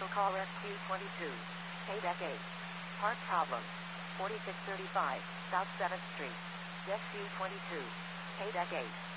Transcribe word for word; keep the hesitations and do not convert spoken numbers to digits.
Commercial call rescue twenty-two. K-Deck eight. Part problem. forty-six thirty-five, South seventh Street. Rescue twenty-two. K-Deck eight.